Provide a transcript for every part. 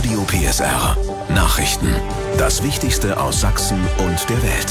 Radio PSR. Nachrichten. Das Wichtigste aus Sachsen und der Welt.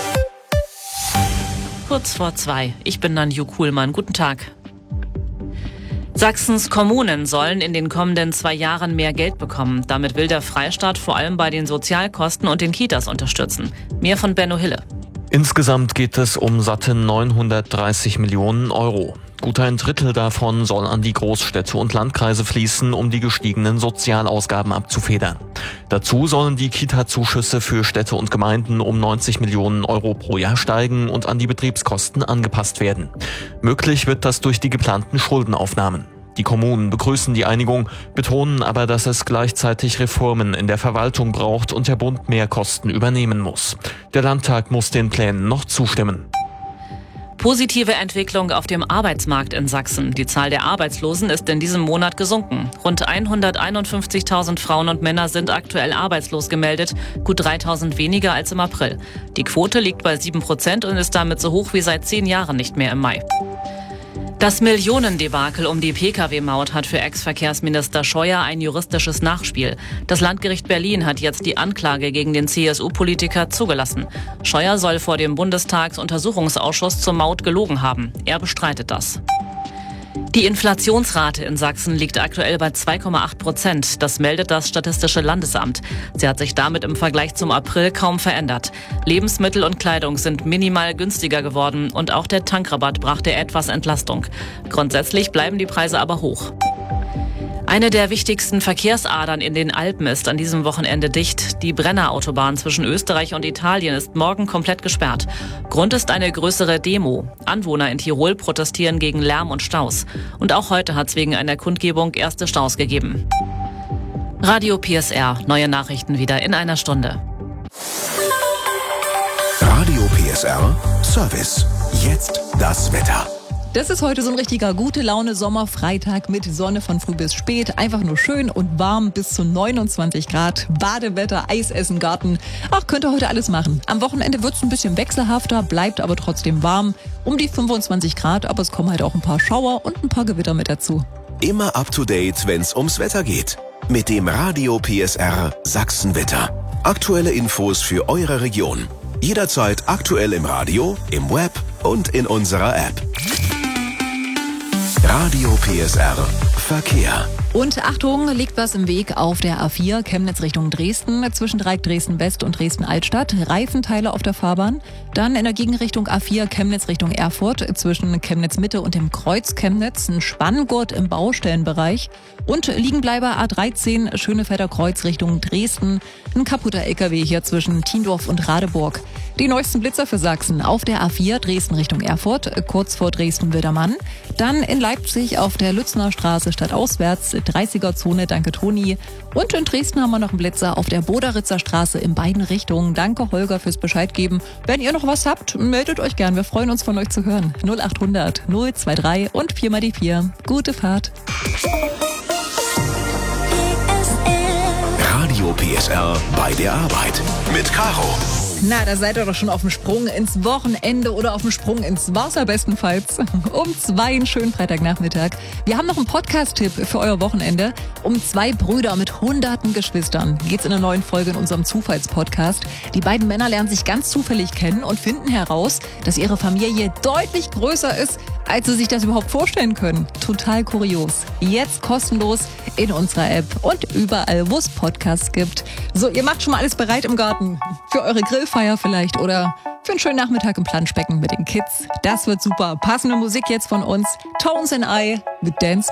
Kurz vor 2. Ich bin Nanju Kuhlmann. Guten Tag. Sachsens Kommunen sollen in den kommenden 2 Jahren mehr Geld bekommen. Damit will der Freistaat vor allem bei den Sozialkosten und den Kitas unterstützen. Mehr von Benno Hille. Insgesamt geht es um satte 930 Millionen Euro. Gut ein Drittel davon soll an die Großstädte und Landkreise fließen, um die gestiegenen Sozialausgaben abzufedern. Dazu sollen die Kita-Zuschüsse für Städte und Gemeinden um 90 Millionen Euro pro Jahr steigen und an die Betriebskosten angepasst werden. Möglich wird das durch die geplanten Schuldenaufnahmen. Die Kommunen begrüßen die Einigung, betonen aber, dass es gleichzeitig Reformen in der Verwaltung braucht und der Bund mehr Kosten übernehmen muss. Der Landtag muss den Plänen noch zustimmen. Positive Entwicklung auf dem Arbeitsmarkt in Sachsen. Die Zahl der Arbeitslosen ist in diesem Monat gesunken. Rund 151.000 Frauen und Männer sind aktuell arbeitslos gemeldet, gut 3.000 weniger als im April. Die Quote liegt bei 7% und ist damit so hoch wie seit 10 Jahren nicht mehr im Mai. Das Millionendebakel um die Pkw-Maut hat für Ex-Verkehrsminister Scheuer ein juristisches Nachspiel. Das Landgericht Berlin hat jetzt die Anklage gegen den CSU-Politiker zugelassen. Scheuer soll vor dem Bundestagsuntersuchungsausschuss zur Maut gelogen haben. Er bestreitet das. Die Inflationsrate in Sachsen liegt aktuell bei 2,8%. Das meldet das Statistische Landesamt. Sie hat sich damit im Vergleich zum April kaum verändert. Lebensmittel und Kleidung sind minimal günstiger geworden und auch der Tankrabatt brachte etwas Entlastung. Grundsätzlich bleiben die Preise aber hoch. Eine der wichtigsten Verkehrsadern in den Alpen ist an diesem Wochenende dicht. Die Brenner-Autobahn zwischen Österreich und Italien ist morgen komplett gesperrt. Grund ist eine größere Demo. Anwohner in Tirol protestieren gegen Lärm und Staus. Und auch heute hat es wegen einer Kundgebung erste Staus gegeben. Radio PSR, neue Nachrichten wieder in einer Stunde. Radio PSR Service. Jetzt das Wetter. Das ist heute so ein richtiger Gute-Laune-Sommerfreitag mit Sonne von früh bis spät. Einfach nur schön und warm bis zu 29 Grad. Badewetter, Eis essen, Garten. Ach, könnt ihr heute alles machen. Am Wochenende wird es ein bisschen wechselhafter, bleibt aber trotzdem warm. Um die 25 Grad, aber es kommen halt auch ein paar Schauer und ein paar Gewitter mit dazu. Immer up to date, wenn's ums Wetter geht. Mit dem Radio PSR Sachsenwetter. Aktuelle Infos für eure Region. Jederzeit aktuell im Radio, im Web und in unserer App. Radio PSR Verkehr. Und Achtung, liegt was im Weg auf der A4 Chemnitz Richtung Dresden, zwischen Dreieck Dresden West und Dresden Altstadt, Reifenteile auf der Fahrbahn. Dann in der Gegenrichtung A4 Chemnitz Richtung Erfurt, zwischen Chemnitz Mitte und dem Kreuz Chemnitz, ein Spanngurt im Baustellenbereich. Und Liegenbleiber A13 Schönefelder Kreuz Richtung Dresden, ein kaputter LKW hier zwischen Tiendorf und Radeburg. Die neuesten Blitzer für Sachsen auf der A4 Dresden Richtung Erfurt, kurz vor Dresden-Wildermann. Dann in Leipzig auf der Lützner Straße stadtauswärts, 30er-Zone, danke Toni. Und in Dresden haben wir noch einen Blitzer auf der Boderitzer Straße in beiden Richtungen. Danke Holger fürs Bescheid geben. Wenn ihr noch was habt, meldet euch gern. Wir freuen uns von euch zu hören. 0800 023 und 4 mal die 4. Gute Fahrt. Radio PSR bei der Arbeit. Mit Caro. Na, da seid ihr doch schon auf dem Sprung ins Wochenende oder auf dem Sprung ins Wasser bestenfalls. Um 2 einen schönen Freitagnachmittag. Wir haben noch einen Podcast-Tipp für euer Wochenende. Um 2 Brüder mit hunderten Geschwistern geht's in einer neuen Folge in unserem Zufallspodcast. Die beiden Männer lernen sich ganz zufällig kennen und finden heraus, dass ihre Familie deutlich größer ist, als sie sich das überhaupt vorstellen können. Total kurios. Jetzt kostenlos in unserer App und überall, wo es Podcasts gibt. So, ihr macht schon mal alles bereit im Garten. Für eure Grillfeier vielleicht oder für einen schönen Nachmittag im Planschbecken mit den Kids. Das wird super. Passende Musik jetzt von uns. Tones and I mit Dance